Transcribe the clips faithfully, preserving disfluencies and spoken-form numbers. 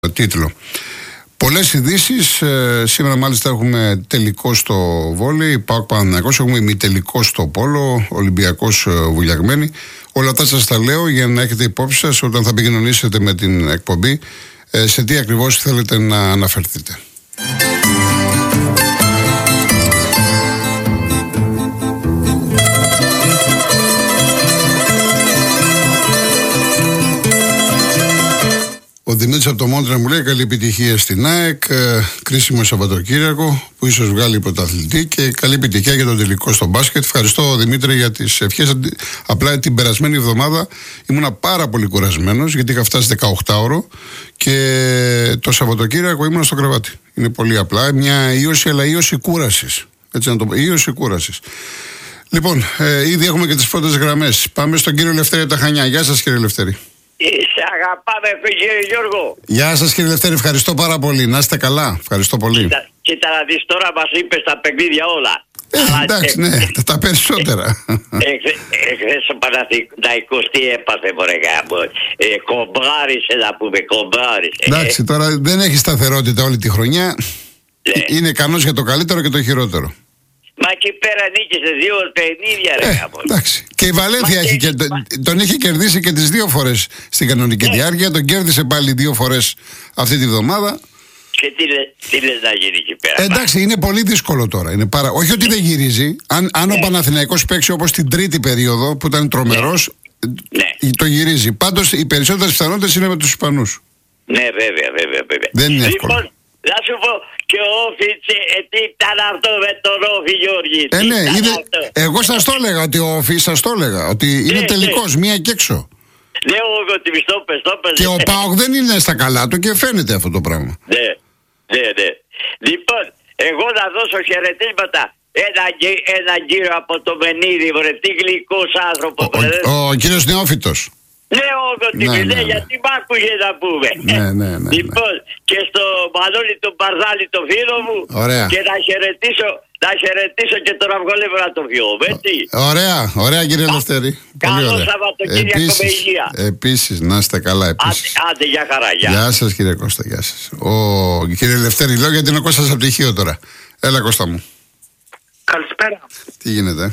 τίτλο. Πολλές ειδήσεις. Ε, σήμερα μάλιστα έχουμε τελικό στο βόλεϊ, ΠΑΟΚ Παναθηναϊκός, έχουμε ημιτελικό στο πόλο, Ολυμπιακός ε, Βουλιαγμένη. Όλα αυτά σας τα λέω για να έχετε υπόψη σας όταν θα επικοινωνήσετε με την εκπομπή ε, σε τι ακριβώς θέλετε να αναφερθείτε. Ο Δημήτρης από το Μόντρε μου λέει καλή επιτυχία στην ΑΕΚ, ε, κρίσιμο Σαββατοκύριακο που ίσως βγάλει πρωταθλητή και καλή επιτυχία για τον τελικό στο μπάσκετ. Ευχαριστώ Δημήτρη για τις ευχές. Απλά την περασμένη εβδομάδα ήμουνα πάρα πολύ κουρασμένος γιατί είχα φτάσει δεκαοκτάωρο και το Σαββατοκύριακο ήμουνα στο κρεβάτι. Είναι πολύ απλά μια ίωση, αλλά ίωση κούρασης. Έτσι να το πω, ίωση κούρασης. Λοιπόν, ε, ήδη έχουμε και τις πρώτες γραμμές. Πάμε στον κύριο Λευτέρη από τα Χανιά. Γεια σας κύριε Λευτέρη. Σε αγαπάμε κύριε Γιώργο. Γεια σας κύριε Λευτέρη, ευχαριστώ πάρα πολύ. Να είστε καλά, ευχαριστώ πολύ. Κοίτα, κοίτα να δεις, τώρα μας είπες τα παιχνίδια όλα. Ε, εντάξει, ναι, τα, τα περισσότερα. Εχθές ο Παναθηναϊκός τι έπαθε μωρέ γάμο. Ε, κομπράρισε να πούμε, κομπράρισε. Εντάξει, τώρα δεν έχει σταθερότητα όλη τη χρονιά. Ναι. Είναι ικανός για το καλύτερο και το χειρότερο. Μα εκεί πέρα νίκησε δύο παιχνίδια ρε Ε, γάμο. εντάξει. Και η Βαλένθια Μα έχει και- και, τον, τον είχε κερδίσει και τις δύο φορές στην κανονική Ναι. διάρκεια. Τον κέρδισε πάλι δύο φορές αυτή τη βδομάδα. Και τι, λέ, τι λες να γίνει εκεί πέρα. Ε, εντάξει, είναι πολύ δύσκολο τώρα. Είναι πάρα... Όχι ότι δεν γυρίζει. Αν, αν ο Παναθηναϊκός παίξει όπως την τρίτη περίοδο που ήταν τρομερός, Ναι. το γυρίζει. Πάντως οι περισσότερες πιθανότητες είναι με τους Ισπανούς. Ναι βέβαια βέβαια βέβαια. Δεν είναι εύκολο. Λοιπόν, να σου πω και ο Όφη, ε, τι ήταν αυτό με τον Όφη Γιώργη. Ε, τι ναι, ήταν είδε, αυτό. εγώ σας το έλεγα ότι ο Όφη, σας το έλεγα ότι είναι Ναι, τελικός, μία και έξω. Ναι, όχι ότι μισθό πες, το πες. Και ο ΠΑΟΚ δεν είναι στα καλά του και φαίνεται αυτό το πράγμα. Ναι, ναι, ναι. Λοιπόν, εγώ να δώσω χαιρετίσματα. Ένα, γύ- ένα γύρο από το Μενίδη, βρε, τι γλυκός άνθρωπο. Ο, ο, ο κύριος Νεόφυτος. Ναι, όχι ότι Ναι, ναι, ναι, ναι. γιατί μ' άκουγε να πούμε. Ναι, ναι, ναι, ναι. Λοιπόν, και στο Μανώλη τον Παρδάλη το φίλο μου. Ωραία. Και να χαιρετήσω, να χαιρετήσω και τον Αυγόλευρα το βιό μου, έτσι. Ωραία, ωραία κύριε Λευτέρη. Καλό Πολύ ωραία. Σαββατοκύριακο με υγεία. Επίσης, να είστε καλά Άντε, επίσης. άντε, για χαρά, γεια. Γεια σας κύριε Κώστα, γεια σας. Ο κύριε Λευτέρη, λέω γιατί είναι ο Κώστας από πτυχίο τώρα. Έλα Κώστα μου. Καλησπέρα. Τι γίνεται?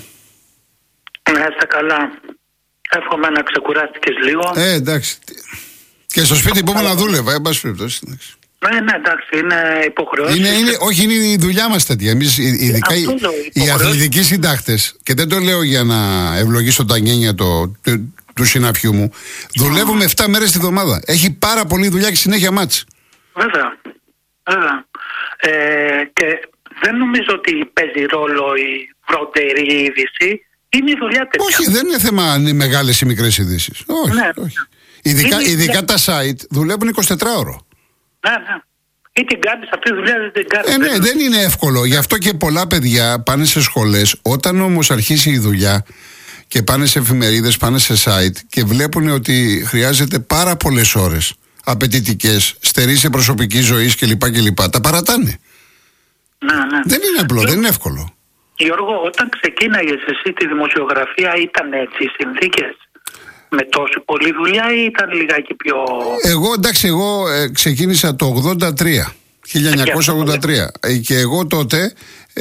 Να είστε καλά. Εύχομαι να ξεκουράστηκες λίγο. Ε, εντάξει. Και στο σπίτι που ήμουν να δούλευα, εν πάση περιπτώσει. εντάξει. Ναι, ναι, εντάξει, είναι υποχρεώσεις. Είναι, είναι, όχι, είναι η δουλειά μας τέτοια. Εμείς, ει- ειδικά οι, αυτό λέω, οι υποχρεώσεις. αθλητικοί συντάκτες, και δεν το λέω για να ευλογήσω τα γένια το, του, του συναφιού μου, δουλεύουμε επτά μέρες τη βδομάδα. Έχει πάρα πολλή δουλειά και συνέχεια μάτς. Βέβαια, βέβαια. Ε, και δεν νομίζω ότι παίζει ρόλο η πρώτερη είδηση. Είναι η δουλειά τέτοια. Όχι, δεν είναι θέμα αν είναι μεγάλες ή μικρές ειδήσεις. Όχι, Ναι. όχι. Ειδικά, Είναι- ειδικά τα site δουλεύουν εικοσιτετράωρο. Ναι, ναι. Ή την κάνεις αυτή τη δουλειά, δεν την κάνεις. Ε, ναι, δεν είναι εύκολο. Γι' αυτό και πολλά παιδιά πάνε σε σχολές. Όταν όμως αρχίσει η δουλειά και πάνε σε εφημερίδες, πάνε σε site και βλέπουν ότι χρειάζεται πάρα πολλές ώρες απαιτητικές, στερήσει προσωπική ζωή κλπ. κλπ. Τα παρατάνε. Ναι, ναι. Δεν είναι απλό, δεν είναι εύκολο. Γιώργο, όταν ξεκίναγες εσύ τη δημοσιογραφία ήταν έτσι οι συνθήκες? Με τόση πολλή δουλειά ή ήταν λιγάκι πιο... Εγώ εντάξει, εγώ ε, ξεκίνησα το ογδόντα τρία, χίλια εννιακόσια ογδόντα τρία ε, και εγώ τότε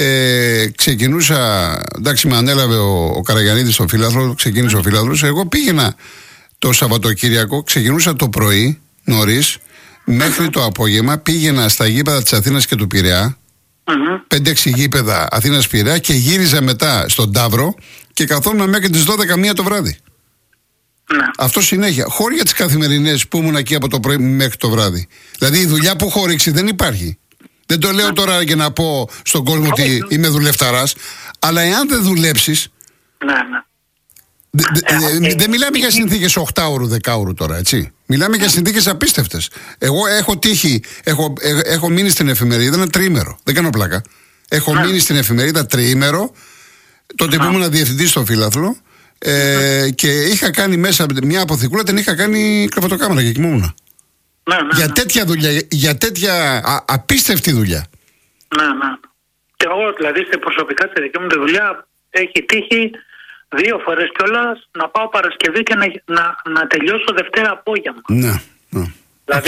ε, ξεκινούσα, εντάξει με ανέλαβε ο, ο Καραγιαννίδης στο Φύλαδρο, ξεκίνησε ο Φύλαδρος, εγώ πήγαινα το Σαββατοκύριακο, ξεκινούσα το πρωί νωρίς μέχρι το απόγευμα, πήγαινα στα γήπεδα της Αθήνας και του Πειραιά, Μμμ. πέντε έξι γήπεδα Αθήνας Πειραιά και γύριζα μετά στον Ταύρο και καθόμουν μέχρι τις δώδεκα μία το βράδυ. Ναι. Αυτό συνέχεια. Χώρια τις καθημερινές που ήμουν εκεί από το πρωί μέχρι το βράδυ. Δηλαδή η δουλειά που έχω ρίξει δεν υπάρχει. Δεν το λέω τώρα για να πω στον κόσμο ότι είμαι δουλευταράς, αλλά εάν δεν δουλέψεις. Ναι, ναι. δε- δε- δε- Δεν μιλάμε για συνθήκες οκτάωρου, δεκάωρου τώρα, έτσι. Μιλάμε για συνθήκες απίστευτες. Εγώ έχω τύχει, έχω, ε- έχω μείνει στην εφημερίδα ένα τριήμερο. Δεν κάνω πλάκα. Έχω μείνει στην εφημερίδα τριήμερο, τότε που ήμουν διευθυντής στο Φύλαθλο. Ε, και είχα κάνει μέσα μια αποθηκούλα, την είχα κάνει κρεβατοκάμαρα και κοιμόμουν. Ναι, ναι, Για ναι. τέτοια δουλειά, για τέτοια α, απίστευτη δουλειά. Ναι, ναι. Και εγώ δηλαδή σε προσωπικά στη δική μου τη δουλειά έχει τύχει δύο φορές κιόλας να πάω Παρασκευή και να, να, να τελειώσω Δευτέρα απόγευμα. Ναι, ναι. Δηλαδή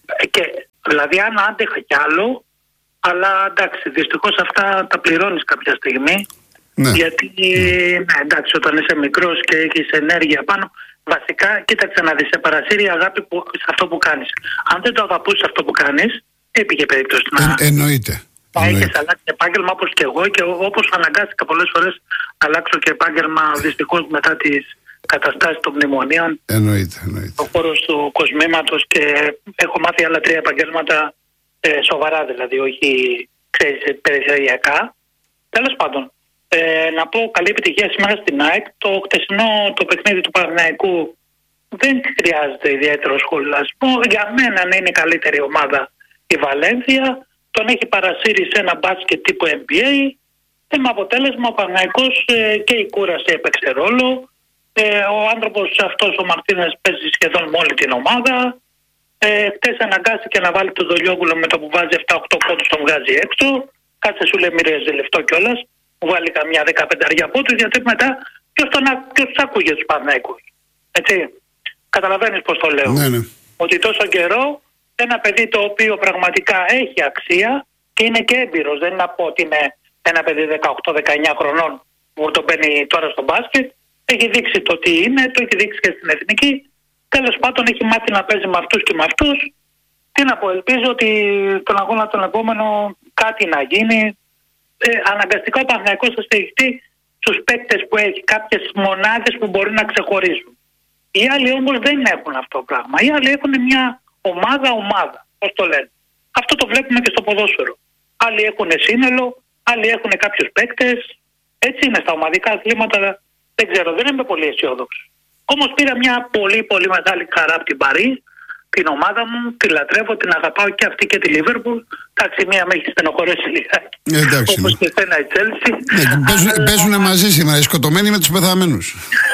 Και δηλαδή αν άντεχα κι άλλο, αλλά εντάξει, δυστυχώς αυτά τα πληρώνεις κάποια στιγμή. Ναι. Γιατί ναι, εντάξει, όταν είσαι μικρός και έχεις ενέργεια πάνω, βασικά κοίταξε να δεις, σε παρασύρει αγάπη που, σε αυτό που κάνεις. Αν δεν το αγαπούσες αυτό που κάνεις, έπηκε περίπτωση να... Ε, εννοείται. Θα έχεις αλλάξει επάγγελμα όπως και εγώ, και όπως αναγκάστηκα πολλές φορές να αλλάξω και επάγγελμα δυστυχώς μετά τις καταστάσεις των μνημονίων. Εννοείται, εννοείται. Ο χώρος του κοσμήματος, και έχω μάθει άλλα τρία επαγγέλματα ε, σοβαρά, δηλαδή, όχι ξέρεις, περιφερειακά. Τέλος πάντων, ε, να πω καλή επιτυχία σήμερα στην ΑΕΚ. Το χτεσινό το παιχνίδι του Παναθηναϊκού δεν χρειάζεται ιδιαίτερο σχολιασμό. Για μένα είναι η καλύτερη ομάδα η Βαλένθια. Τον έχει παρασύρει σε ένα μπάσκετ τύπου N B A. Ε, με αποτέλεσμα ο Παναθηναϊκός ε, και η κούραση έπαιξε ρόλο. Ε, ο άνθρωπος αυτός ο Μαρτίνες παίζει σχεδόν με όλη την ομάδα. Ε, χτες αναγκάστηκε να βάλει το Δολιόπουλο, με το που βάζει επτά οκτώ πόντους τον βγάζει έξω. Κάτσε σου λέει μοιράζει λεφτό κιόλας. Μου βάλει καμιά δεκαπενταριά πόντους, γιατί μετά ποιος τον τους άκουγε τους Παναθηναϊκούς. Έτσι. Καταλαβαίνεις πώς το λέω. Ναι, ναι. Ότι τόσο καιρό ένα παιδί το οποίο πραγματικά έχει αξία και είναι και έμπειρος. Δεν είναι να πω ότι είναι ένα παιδί δεκαοκτώ δεκαεννιά χρονών που το μπαίνει τώρα στο μπάσκετ. Έχει δείξει το τι είναι, το έχει δείξει και στην εθνική. Τέλος πάντων έχει μάθει να παίζει με αυτούς και με αυτούς. Τι να πω, ελπίζω ότι τον αγώνα τον επόμενο κάτι να γίνει. Ε, αναγκαστικά ο Παναθηναϊκός θα στηριχτεί στους παίκτες που έχει, κάποιες μονάδες που μπορεί να ξεχωρίσουν. Οι άλλοι όμως δεν έχουν αυτό το πράγμα. Οι άλλοι έχουν μια ομάδα-ομάδα, πώς το λένε. Αυτό το βλέπουμε και στο ποδόσφαιρο. Άλλοι έχουν σύνολο, άλλοι έχουν κάποιους παίκτες. Έτσι είναι στα ομαδικά αθλήματα. Δεν ξέρω, δεν είμαι πολύ αισιόδοξο. Όμως πήρα μια πολύ πολύ μεγάλη χαρά από την Παρί, την ομάδα μου, τη λατρεύω, την αγαπάω και αυτή και τη Λίβερπουλ. Εντάξει, μία με έχει στενοχωρέσει λιγάκι. Εντάξει. Όπως και εσένα η Τσέλσι. Ναι, παίζουν, αλλά... παίζουν μαζί σήμερα, οι σκοτωμένοι με τους πεθαμένους.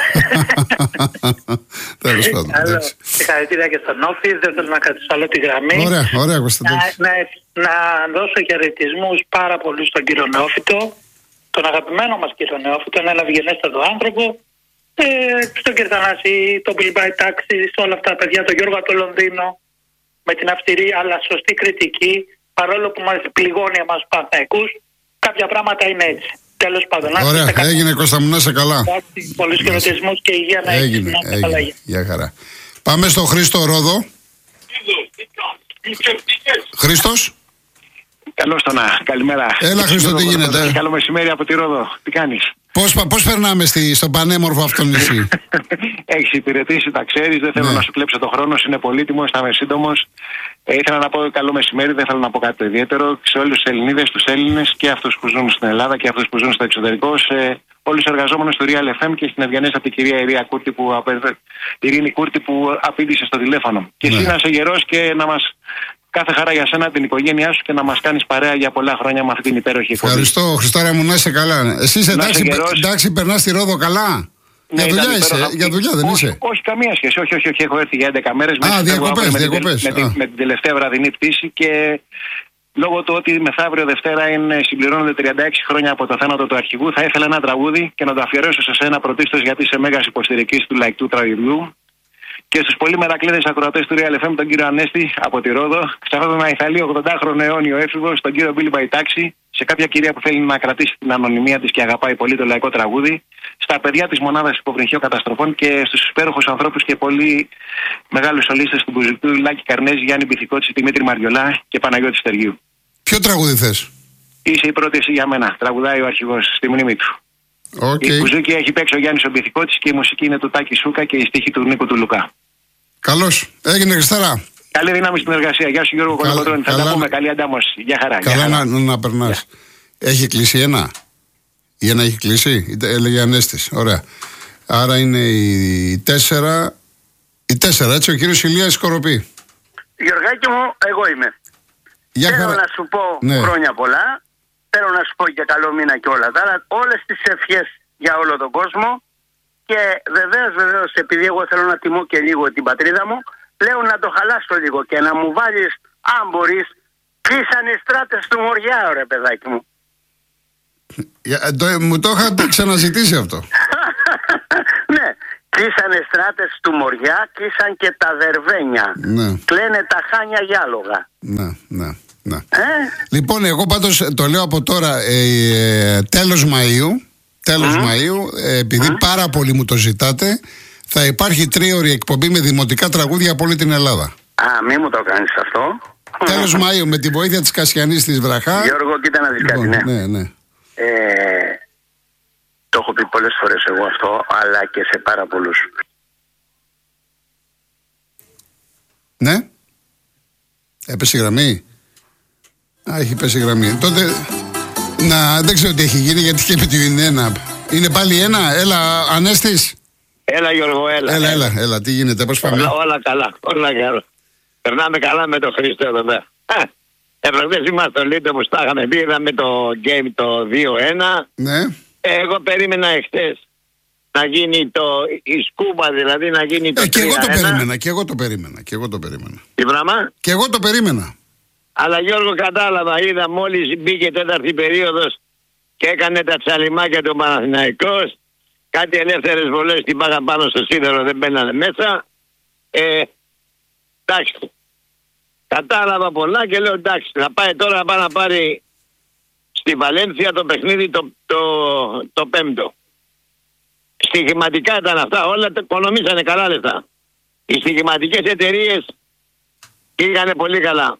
Τέλος πάντων. Συγχαρητήρια και στον Όφη, δεν θέλω να κρατήσω άλλο τη γραμμή. Ωραία, ωραία, Κωνσταντίνο. Να, να, να δώσω χαιρετισμούς πάρα πολύ στον κύριο Νεόφυτο, τον αγαπημένο μας κύριο Νεόφυτο, έναν ευγενέστατο άνθρωπο. Ε, στον Κερτανάση, τον Bilbao Taxi, σε όλα αυτά τα παιδιά, τον Γιώργο από το Λονδίνο, με την αυστηρή αλλά σωστή κριτική, παρόλο που μας πληγώνει εμάς τους Παναθηναϊκούς, κάποια πράγματα είναι έτσι. Τέλος πάντων. Ωραία, έγινε Κώστα μου, να είσαι καλά. Πολλούς χαιρετισμούς και υγεία να έχεις. Έγινε, έγινε. Γεια χαρά. Πάμε στο Χρήστο Ρόδο. Χρήστος. Καλώς το να, καλημέρα. Έλα Χρήστο, τι γίνεται? Καλό μεσημέρι από τη Ρόδο, τι κάνεις? Πώς, πώς περνάμε στη, στο πανέμορφο αυτό νησί? Έχεις υπηρετήσει, τα ξέρεις, δεν θέλω ναι. να σου κλέψω το χρόνο, είναι πολύτιμος, θα είμαι σύντομος. Ε, ήθελα να πω καλό μεσημέρι, δεν θέλω να πω κάτι το ιδιαίτερο σε όλους τους Ελληνίδες, τους Έλληνες και αυτούς που ζουν στην Ελλάδα και αυτούς που ζουν στο εξωτερικό, σε όλους τους εργαζόμενους του Real εφ εμ και στην ευγενέστατη κυρία Ιρία Κούρτη που, Ειρήνη Κούρτη που απήντησε στο τηλέφωνο. Ναι. Και εσύ να είσαι γερός και να μας. Κάθε χαρά για σένα, την οικογένειά σου και να μας κάνεις παρέα για πολλά χρόνια με αυτή την υπέροχη εκπομπή. Ευχαριστώ, Χριστάρα μου, να είσαι καλά. Εσύ είσαι εντάξει, εντάξει, περνάς τη Ρόδο καλά? Ναι, για δουλειά είσαι, υπέροχα. Για δουλειά δεν όχι, είσαι? Όχι, καμία σχέση. Όχι, όχι, όχι. Έχω έρθει για έντεκα μέρες. Α, διακοπές, διακοπές. Με, με, με την τελευταία βραδινή πτήση και λόγω του ότι μεθαύριο Δευτέρα είναι, συμπληρώνονται τριάντα έξι χρόνια από το θάνατο του αρχηγού, θα ήθελα ένα τραγούδι και να το αφιερώσω σε σένα πρωτίστως γιατί είσαι μέγας υποστηρικτής του λαϊκού τραγουδιού. Και στους πολύ μερακλείδες ακροατές του Real εφ εμ, τον κύριο Ανέστη από τη Ρόδο, σε αυτόν τον αϊθαλή ογδοντάχρονο αιώνιο έφηβο, τον κύριο Bilbao Taxi, σε κάποια κυρία που θέλει να κρατήσει την ανωνυμία της και αγαπάει πολύ το λαϊκό τραγούδι, στα παιδιά της μονάδας υποβρυχίου καταστροφών και στους υπέροχους ανθρώπους και πολύ μεγάλους σολίστες του Μπουζουκτού, Λάκη Καρνέζη, Γιάννη Μπιθικότση, Δημήτρη Μαριολά και Παναγιώτη Στεργίου. Ποιο τραγούδι θες? Είσαι η πρώτη εσύ για μένα. Τραγουδάει ο αρχηγός στη μνήμη του. Okay. Η μπουζούκη έχει παίξει ο Γιάννης ο Μπιθικότης και η μουσική είναι του Τάκη Σούκα και η στίχη του Νίκου του Λουκά. Καλώς. Έγινε Χριστάρα. Καλή δύναμη στην εργασία. Γεια σου Γιώργο Κολοκοτρώνη. Θα τα πούμε. Καλή αντάμωση. Γεια χαρά. Καλά να, να περνάς. Έχει κλείσει ένα. Η ένα έχει κλείσει. Έλεγε Ανέστης. Ωραία. Άρα είναι η τέσσερα. Η τέσσερα, έτσι, ο κύριος Ηλίας Σκοροπή. Γιωργάκη μου, εγώ είμαι. Γεια Θέλω χαρά. να σου πω ναι. χρόνια πολλά. Θέλω να σου πω και καλό μήνα και όλα τα άλλα. Όλες τις ευχές για όλο τον κόσμο. Και βεβαίως, βεβαίως, επειδή εγώ θέλω να τιμώ και λίγο την πατρίδα μου, λέω να το χαλάσω λίγο και να μου βάλεις, αν μπορείς, κλείσαν οι στράτες του Μοριά, ρε παιδάκι μου. Για, το, μου το είχατε ξαναζητήσει αυτό. Ναι, Κλείσανε στράτες του Μοριά, κλείσαν και τα Δερβένια. Ναι. Κλαίνε τα Χάνια Γιάλογα. Ναι, ναι, ναι. Ε? Λοιπόν, εγώ πάντως το λέω από τώρα, ε, τέλος Μαΐου, τέλος mm. Μαΐου, ε, επειδή mm. πάρα πολύ μου το ζητάτε, θα υπάρχει τρίωρη εκπομπή με δημοτικά τραγούδια από όλη την Ελλάδα. Α, μη μου το κάνεις αυτό. Τέλος Μαΐου, με τη βοήθεια της Κασιανής της Βραχά. Γιώργο, κοίτα να δεις κάτι, λοιπόν, ναι. ναι, ναι. Ε, το έχω πει πολλές φορές εγώ αυτό, αλλά και σε πάρα πολλούς. Ναι. Έπεσε η γραμμή. Α, έχει πέσει η γραμμή. Τότε, να, δεν ξέρω τι έχει γίνει, γιατί και με την ένα. Είναι πάλι ένα, έλα Ανέστης. Έλα Γιώργο, έλα. Έλα, έλα, έλα, τι γίνεται, πώς πάμε. Όλα, όλα καλά, όλα καλά. Περνάμε καλά με τον Χρήστο εδώ πέρα. Εχθές είμαστε στο Λίτο που στα είχαμε πει, είδαμε το game το δύο ένα. Ναι. Εγώ περίμενα εχθές να γίνει το, η σκούπα, δηλαδή να γίνει το ε, και εγώ το τρία ένα. περίμενα, και εγώ το περίμενα, και εγώ το περίμενα. Τι πράγμα? Και εγώ το περίμενα. Αλλά Γιώργο, κατάλαβα, είδα μόλις μπήκε τέταρτη περίοδος και έκανε τα τσαλιμάκια του Παναθηναϊκός, κάτι ελεύθερες βολές την πάγαν πάνω στο σίδερο, δεν μπαίνανε μέσα. Ε, εντάξει, κατάλαβα πολλά και λέω εντάξει, θα πάει τώρα να πάει να πάρει στη Βαλένθια το παιχνίδι το, το, το πέμπτο. Στοιχηματικά ήταν αυτά, όλα τα οικονομήσανε καλά λεφτά. Οι στοιχηματικές εταιρείες πήγανε πολύ καλά.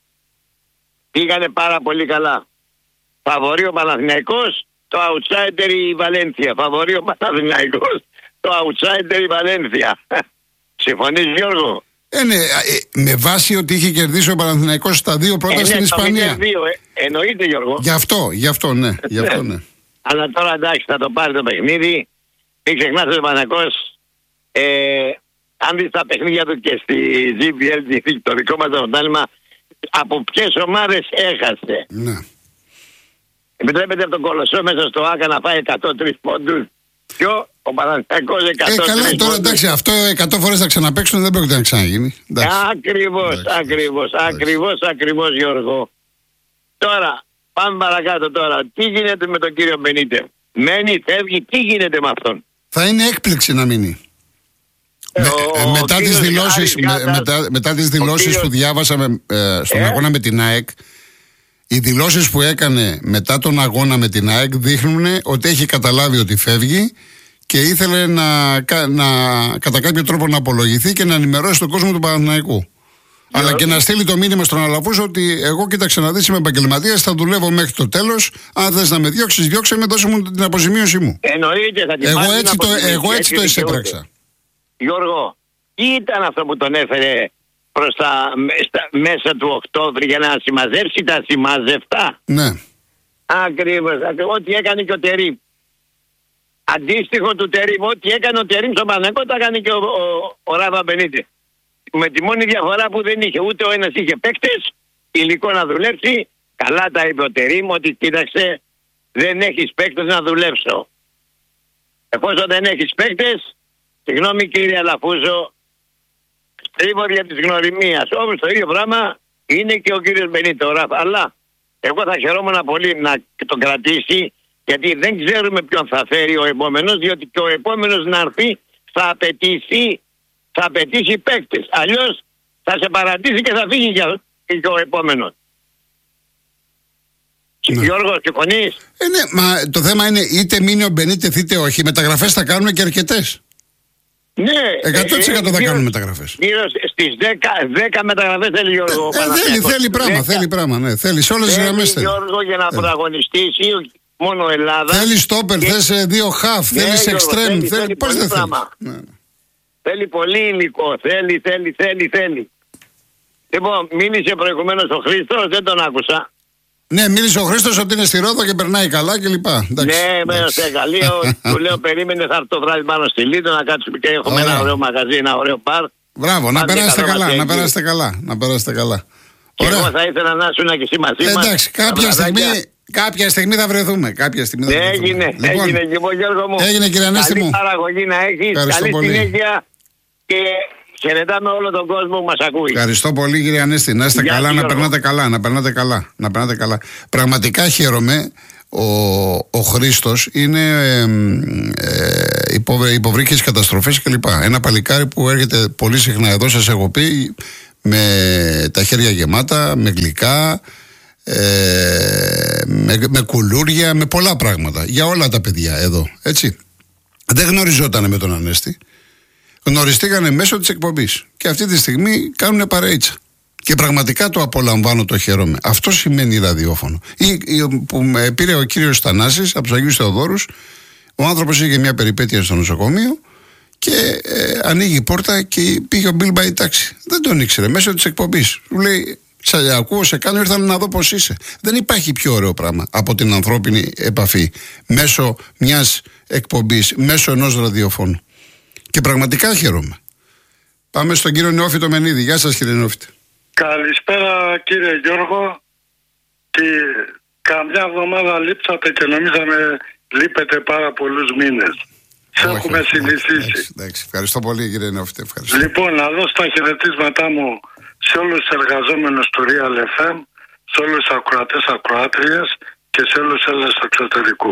Πήγανε πάρα πολύ καλά. Φαβορεί ο Παναθηναϊκός, το outsider η Βαλένθια. Φαβορεί ο Παναθηναϊκός, το outsider η Βαλένθια. Συμφωνείς Γιώργο? Ε, ναι, ε, με βάση ότι είχε κερδίσει ο Παναθηναϊκός στα δύο πρώτα ε, ναι, στην Ισπανία. Δύο, ε, εννοείται Γιώργο. Γι' αυτό, γι' αυτό ναι, γι' αυτό ναι. Αλλά τώρα εντάξει θα το πάρει το παιχνίδι. Μην ξεχνάτε ο Παναθηναϊκός, ε, αν δεις τα παιχνίδια του και στη τζι μπι ελ, το δικό μας το πρωτάθλημα, από ποιες ομάδες έχασε. Ναι. Επιτρέπεται από τον Κολοσσό μέσα στο Άκα να φάει εκατό τρεις πόντους. Ποιο? Ο Παναθηναϊκός εκατό τρεις Ε, καλά, τώρα πόντους. εντάξει, αυτό εκατό φορές θα ξαναπαίξουν, δεν πρόκειται να ξαναγίνει. Εντάξει. Ακριβώς, Εντάξει, ακριβώς, εντάξει. ακριβώς, ακριβώς Γιώργο. Τώρα, πάμε παρακάτω τώρα. Τι γίνεται με τον κύριο Μπενίτε? Μένει, φεύγει, τι γίνεται με αυτόν? Θα είναι έκπληξη να μείνει. Με, Ο- ε, ο μετά, τις κύριος δηλώσεις, Γιάννης με, Γκάτας, μετά, μετά τις δηλώσεις κύριος- που διάβασαμε ε, στον Ε? αγώνα με την ΑΕΚ, οι δηλώσεις που έκανε μετά τον αγώνα με την ΑΕΚ δείχνουν ότι έχει καταλάβει ότι φεύγει και ήθελε να, κα- να κατά κάποιο τρόπο να απολογηθεί και να ενημερώσει τον κόσμο του Παναθηναϊκού. Αλλά και να στείλει το μήνυμα στον Αλαφούς ότι εγώ κοίταξε να δεις, είμαι επαγγελματίας, θα δουλεύω μέχρι το τέλος. Αν θες να με διώξεις, διώξε με, δώσε μου την αποζημίωση μου. Εννοείται θα την Εγώ πάρει έτσι την το, αποζημίωση, εγώ έτσι το δικαιούται. εισέπραξα. Γιώργο, τι ήταν αυτό που τον έφερε προς τα με- στα- μέσα του Οκτώβρη για να συμμαζέψει τα συμμαζευτά? Ναι. Ακριβώς, ακριβώς, ό,τι έκανε και ο Τερίμ. Αντίστοιχο του Τερίμ, ό,τι έκανε ο Τερίμ στο Παναγό, τα έκανε και ο, ο, ο Ράβα Μπενίτε. Με τη μόνη διαφορά που δεν είχε, ούτε ο ένας είχε παίκτες, υλικό να δουλέψει. Καλά τα είπε ο Τερίμ, ότι κοίταξε, δεν έχεις παίκτες να δουλέψω. Εφόσον δεν έχεις παίκτες, συγγνώμη κύριε Αλαφούζο, στρίβοδια της γνωριμίας. Όμως το ίδιο πράγμα είναι και ο κύριος Μπενίτε, ο Ράφα. Αλλά εγώ θα χαιρόμουν πολύ να τον κρατήσει, γιατί δεν ξέρουμε ποιον θα φέρει ο επόμενος, διότι και ο επόμενος να έρθει θα απαιτήσει, θα απαιτήσει παίκτες. Αλλιώς θα σε παρατήσει και θα φύγει και και ο επόμενος. Ναι. Γιώργο, συμφωνείς? Ε, ναι, μα το θέμα είναι είτε μείνει ο Μπενίτεθ είτε όχι. Μεταγραφές θα κάνουν και αρκετές. Ναι. εκατό τοις εκατό θα γύρω- κάνουν μεταγραφές. Γύρω στις δέκα, δέκα μεταγραφές θέλει Γιώργο. ο Ε, θέλει, Παναθηναϊκός. θέλει πράγμα, δέκα. θέλει πράγμα, ναι. Θέλει σε όλες τις Θέλει, γραμμές θέλει. Γιώργο, για να πρωταγωνιστήσει μόνο Ελλάδα. Θέλει στόπερ, Και- θες ε, δύο χαφ, Ναι, θέλεις Γιώργο, εξτρέμ, θέλει, θέλει, θέλει πώς πολύ δεν θέλει. πράγμα. Ναι. Θέλει πολύ υλικό. Θέλει, θέλει, θέλει, θέλει. Λοιπόν, μίλησε προηγουμένως ο Χρήστος, δεν τον άκουσα. Ναι, μίλησε ο Χρήστος ότι είναι στη Ρόδο και περνάει καλά κλπ. Ναι, μέσα σε Γαλλίο. Του λέω, περίμενε, θα έρθει το βράδυ πάνω στη Λίδο να κάτσουμε και έχουμε Ωραία. ένα ωραίο μαγαζί, ένα ωραίο πάρ. Μπράβο, να Άντε, περάσετε καλά, καλά, μας να έχει. περάσετε καλά, να περάσετε καλά. Και εγώ Ωραία. θα ήθελα να ήσουν και εσύ μαζί μας. Εντάξει, Τα κάποια στιγμή, βραδάκια. κάποια στιγμή θα βρεθούμε. Κάποια στιγμή θα βρεθούμε. Έγινε, Λοιπόν, έγινε λοιπόν Γιώργο μου. έγινε, κύριε Ανέστη Καλή μου. παραγωγή να έχεις, Ευχαριστώ καλή πολύ. συνέχεια και χαιρετάμε όλο τον κόσμο που μας ακούει. Ευχαριστώ πολύ κύριε Ανέστη. Να είστε Γεια καλά, σου, να Γιώργο. περνάτε καλά, να περνάτε καλά, να περνάτε καλά. Πραγματικά χαίρομαι ο, ο Χρήστος είναι ε, ε, υπο, υποβρύχες καταστροφές κλπ. Ένα παλικάρι που έρχεται πολύ συχνά εδώ, σας έχω πει, με τα χέρια γεμάτα, με γλυκά, ε, με, με κουλούρια, με πολλά πράγματα για όλα τα παιδιά εδώ, έτσι. Δεν γνωριζόταν με τον Ανέστη, γνωριστήκανε μέσω της εκπομπής και αυτή τη στιγμή κάνουν παρεΐτσα. Και πραγματικά το απολαμβάνω, το χαίρομαι. Αυτό σημαίνει ραδιόφωνο. Ή, ή, που με πήρε ο κύριος Θανάσης από τους Αγίους Θεοδόρους. Ο άνθρωπος είχε μια περιπέτεια στο νοσοκομείο και ε, ανοίγει η πόρτα και πήγε ο Μπιλ Μπάι τάξη. Δεν τον ήξερε μέσω της εκπομπής. Του λέει: σε ακούω, σε κάνω, ήρθα να δω πώς είσαι. Δεν υπάρχει πιο ωραίο πράγμα από την ανθρώπινη επαφή μέσω μιας εκπομπής, μέσω ενός ραδιοφώνου. Και πραγματικά χαίρομαι. Πάμε στον κύριο Νεόφυτο Μενίδη. Γεια σας, κύριε Νεόφυτε. Καλησπέρα, κύριε Γιώργο. Και καμιά εβδομάδα λείψατε και νομίζαμε λείπετε πάρα πολλούς μήνες. Σε έχουμε συνηθίσει. Εντάξει, ευχαριστώ πολύ, κύριε Νεόφυτε. Ευχαριστώ. Λοιπόν, να δώσω τα χαιρετίσματά μου σε όλους τους εργαζόμενους του Real εφ εμ, σε όλους τους ακροατές, ακροάτριες και σε όλους τους Έλληνες του εξωτερικού.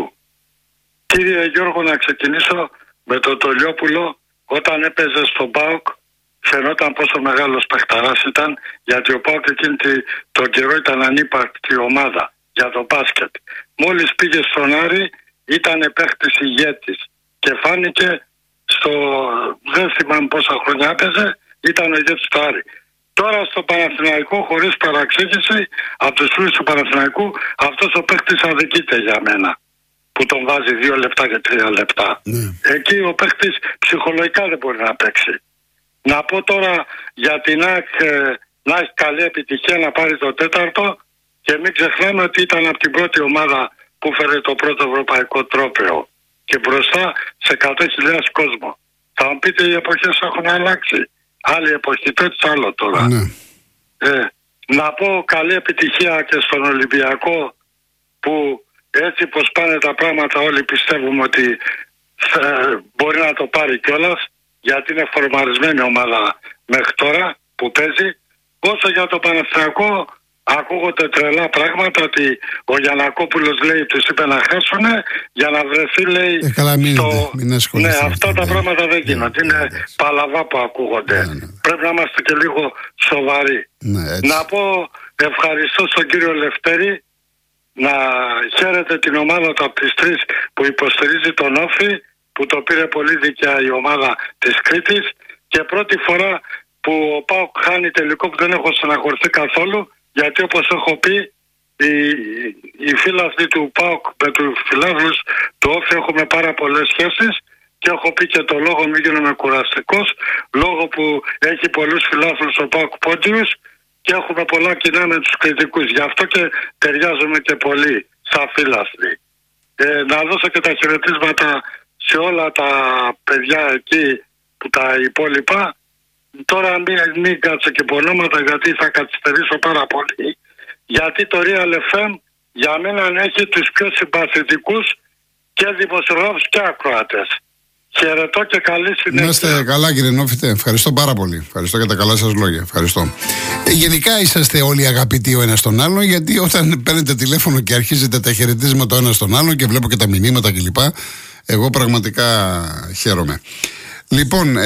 Κύριε Γιώργο, να ξεκινήσω με τον Τολιόπουλο. Όταν έπαιζε στον ΠΑΟΚ, φαινόταν πόσο μεγάλος παιχταράς ήταν, γιατί ο ΠΑΟΚ εκείνη τον καιρό ήταν ανύπαρκτη ομάδα για το μπάσκετ. Μόλις πήγε στον Άρη ήταν παίχτης ηγέτης και φάνηκε στο, δεν θυμάμαι πόσα χρόνια έπαιζε, ήταν ο ηγέτης του Άρη. Τώρα στο Παναθηναϊκό, χωρίς παραξήγηση, από τους φίλους του Παναθηναϊκού, αυτός ο παίχτης αδικείται για μένα, που τον βάζει δύο λεπτά και τρία λεπτά. Mm. Εκεί ο παίχτης ψυχολογικά δεν μπορεί να παίξει. Να πω τώρα για την ΑΕΚ, ε, να έχει καλή επιτυχία να πάρει το τέταρτο και μην ξεχνάμε ότι ήταν από την πρώτη ομάδα που φέρε το πρώτο ευρωπαϊκό τρόπαιο και μπροστά σε εκατό χιλιάδες κόσμο. Θα μου πείτε, οι εποχές έχουν αλλάξει. Άλλη εποχή, τέτοιο άλλο τώρα. Mm. Ε, να πω καλή επιτυχία και στον Ολυμπιακό, που έτσι πως πάνε τα πράγματα όλοι πιστεύουμε ότι θα, μπορεί να το πάρει κιόλας, γιατί είναι φορμαρισμένη ομάδα μέχρι τώρα που παίζει. Όσο για το Παναθηναϊκό, ακούγονται τρελά πράγματα ότι ο Γιαννακόπουλος λέει τους είπε να χάσουνε για να βρεθεί, λέει, ε, καλά, μην στο... μην ναι, αυτά τα πράγματα δεν γίνονται. Είναι παλαβά που ακούγονται. Ναι, ναι. Πρέπει να είμαστε και λίγο σοβαροί. Ναι, να πω ευχαριστώ στον κύριο Λευτέρη, να χαίρετε την ομάδα του από τις τρεις που υποστηρίζει τον Όφη, που το πήρε πολύ δίκαια η ομάδα της Κρήτης, και πρώτη φορά που ο ΠΑΟΚ χάνει τελικό που δεν έχω στεναχωρηθεί καθόλου, γιατί όπως έχω πει, οι, οι φίλαθλοι του ΠΑΟΚ με τους φιλάθλους του Όφη έχουμε πάρα πολλές σχέσεις, και έχω πει και το λόγο, μην γίνομαι κουραστικός, λόγω που έχει πολλούς φιλάθλους ο ΠΑΟΚ πόντιους και έχουμε πολλά κοινά με τους κριτικούς. Γι' αυτό και ταιριάζουμε και πολύ σαν φίλαθλοι. Ε, να δώσω και τα χαιρετίσματα σε όλα τα παιδιά εκεί που τα υπόλοιπα. Τώρα μην, μην κάτσω και πονόματα, γιατί θα καθυστερήσω πάρα πολύ. Γιατί το Real εφ εμ για μένα έχει τους πιο συμπαθητικούς και δημοσιογράφους και ακροατές. Χαιρετώ και καλή συνέχεια. Να είστε καλά, κύριε Νόφυτε. Ευχαριστώ πάρα πολύ. Ευχαριστώ για τα καλά σας λόγια. Ευχαριστώ. Ε, γενικά είσαστε όλοι αγαπητοί ο ένας τον άλλον, γιατί όταν παίρνετε τηλέφωνο και αρχίζετε τα χαιρετίσματα ο ένας τον άλλον και βλέπω και τα μηνύματα κλπ. Εγώ πραγματικά χαίρομαι. Λοιπόν,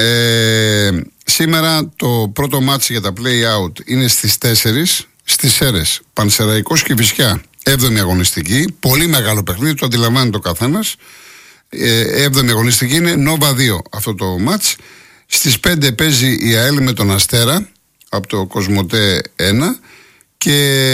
ε, σήμερα το πρώτο μάτς για τα play-out είναι στις τέσσερις στις Σέρρες. Πανσεραϊκός Κηφισιά, έβδομη αγωνιστική. Πολύ μεγάλο παιχνίδι, το αντιλαμβάνεται ο καθένας. Ε, έβδομη αγωνιστική είναι Νόβα δύο αυτό το μάτς. Στις πέντε παίζει η ΑΕΛ με τον Αστέρα από το Κοσμοτέ ένα και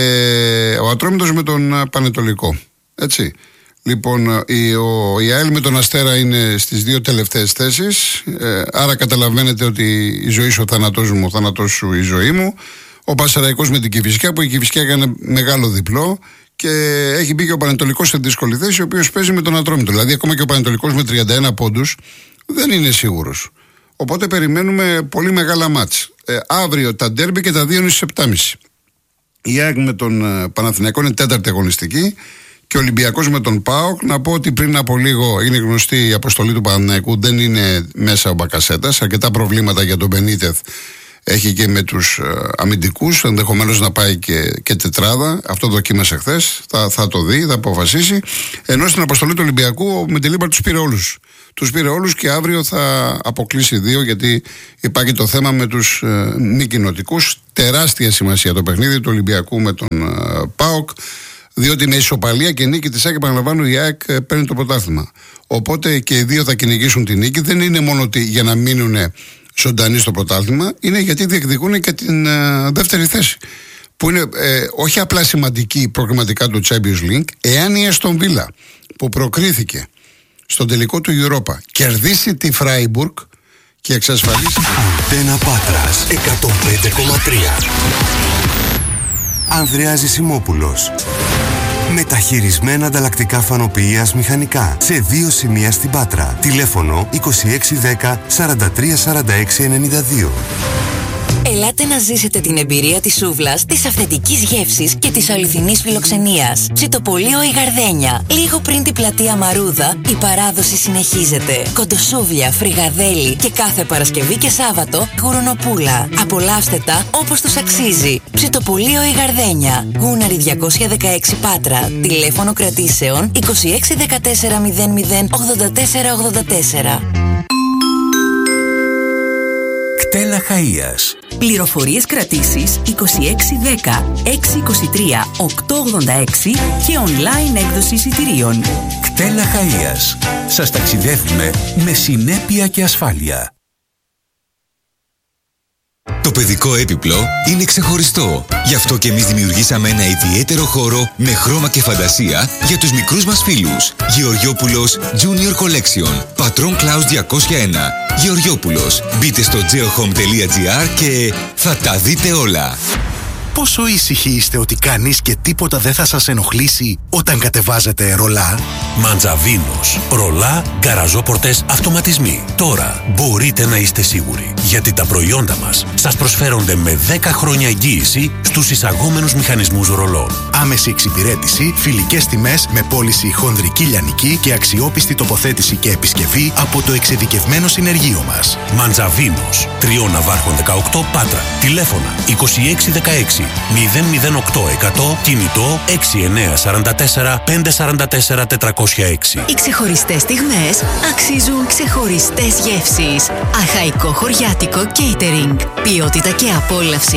ο Ατρόμητος με τον Πανετολικό. Έτσι. Λοιπόν, η, ο, η ΑΕΛ με τον Αστέρα είναι στις δύο τελευταίες θέσεις, ε, άρα καταλαβαίνετε ότι η ζωή σου ο θάνατός μου, ο θάνατός σου η ζωή μου. Ο Πανσεραϊκός με την Κηφισιά, που η Κηφισιά έκανε μεγάλο διπλό και έχει μπει και ο Πανετολικός σε δύσκολη θέση, ο οποίος παίζει με τον Ατρόμητο. Δηλαδή, ακόμα και ο Πανετολικός με τριάντα ένα πόντους δεν είναι σίγουρος. Οπότε περιμένουμε πολύ μεγάλα μάτς. Ε, αύριο τα ντέρμπι και τα δύο είναι στις επτά και μισή. Η ΑΕΚ με τον Παναθηναϊκό είναι τέταρτη αγωνιστική. Και ο Ολυμπιακός με τον ΠΑΟΚ. Να πω ότι πριν από λίγο είναι γνωστή η αποστολή του Παναθηναϊκού. Δεν είναι μέσα ο Μπακασέτας. Αρκετά προβλήματα για τον Μπενίτεθ έχει και με τους αμυντικούς, ενδεχομένως να πάει και, και τετράδα. Αυτό δοκίμασε χθες, θα, θα το δει, θα αποφασίσει. Ενώ στην αποστολή του Ολυμπιακού με τη Λίμπα τους πήρε όλους. Τους πήρε όλους και αύριο θα αποκλείσει δύο, γιατί υπάρχει το θέμα με τους ε, μη κοινοτικούς. Τεράστια σημασία το παιχνίδι του Ολυμπιακού με τον ε, ΠΑΟΚ, διότι με ισοπαλία και νίκη της ΑΕΚ, επαναλαμβάνω, η ΑΕΚ ε, παίρνει το πρωτάθλημα. Οπότε και οι δύο θα κυνηγήσουν τη νίκη. Δεν είναι μόνο ότι για να μείνουν ζωντανοί στο πρωτάθλημα, είναι γιατί διεκδικούν και την ε, δεύτερη θέση. Που είναι ε, όχι απλά σημαντική προγραμματικά του Champions League, εάν η Aston Villa που προκρίθηκε στον τελικό του Europa κερδίσει τη Φράιμπουργκ και εξασφαλίσει. Αντένα Πάτρας εκατόν πέντε κόμμα τρία. Ανδρέας Ζησιμόπουλος. Μεταχειρισμένα ανταλλακτικά φανοποιείας μηχανικά σε δύο σημεία στην Πάτρα. Τηλέφωνο είκοσι έξι δέκα σαράντα τρία σαράντα έξι ενενήντα δύο. Ελάτε να ζήσετε την εμπειρία της σούβλας, της αυθεντικής γεύσης και της αληθινής φιλοξενίας. Ψητοπολείο η Γαρδένια. Λίγο πριν την πλατεία Μαρούδα, η παράδοση συνεχίζεται. Κοντοσούβλια, φρυγαδέλι και κάθε Παρασκευή και Σάββατο γουρνοπούλα. Απολαύστε τα όπως τους αξίζει. Ψητοπολείο η Γαρδένια. Γούναρη διακόσια δεκαέξι Πάτρα. Τηλέφωνο κρατήσεων είκοσι έξι δεκατέσσερα μηδέν μηδέν ογδόντα τέσσερα ογδόντα τέσσερα. Κτέλα Χαΐας. Πληροφορίες κρατήσεις είκοσι έξι δέκα έξι είκοσι τρία οκτώ ογδόντα έξι και online έκδοση εισιτηρίων. Κτέλα Χαΐας. Σας ταξιδεύουμε με συνέπεια και ασφάλεια. Το παιδικό έπιπλο είναι ξεχωριστό. Γι' αυτό και εμείς δημιουργήσαμε ένα ιδιαίτερο χώρο με χρώμα και φαντασία για τους μικρούς μας φίλους. Γεωργιόπουλος Junior Collection. Πατρών Κλάους διακόσια ένα. Γεωργιόπουλος. Μπείτε στο geohome τελεία gr και θα τα δείτε όλα. Πόσο ήσυχοι είστε ότι κανείς και τίποτα δεν θα σας ενοχλήσει όταν κατεβάζετε ρολά? Μαντζαβίνος. Ρολά, γκαραζόπορτες, αυτοματισμοί. Τώρα μπορείτε να είστε σίγουροι, γιατί τα προϊόντα μας σας προσφέρονται με δέκα χρόνια εγγύηση στους εισαγόμενους μηχανισμούς ρολών. Άμεση εξυπηρέτηση, φιλικές τιμές με πώληση χονδρική λιανική και αξιόπιστη τοποθέτηση και επισκευή από το εξειδικευμένο συνεργείο μας. Μαντζαβίνος. Τριών Ναβάρχων δεκαοκτώ Πάτρα. Τηλέφωνα είκοσι έξι δεκαέξι μηδέν μηδέν οκτώ εκατό, κινητό έξι εννιά τέσσερα τέσσερα πέντε τέσσερα τέσσερα τετρακόσια έξι. Οι ξεχωριστές στιγμές αξίζουν ξεχωριστές γεύσεις. Αχαϊκό χωριάτικο catering. Ποιότητα και απόλαυση